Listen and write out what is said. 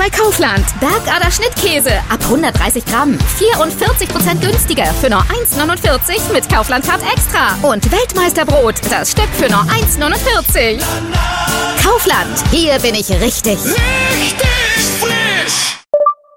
bei Kaufland. Bergader Schnittkäse ab 130 Gramm. 44% günstiger für nur 1,49 mit Kaufland Card Extra. Und Weltmeisterbrot, das Stück für nur 1,49. Kaufland, hier bin ich richtig. Richtig!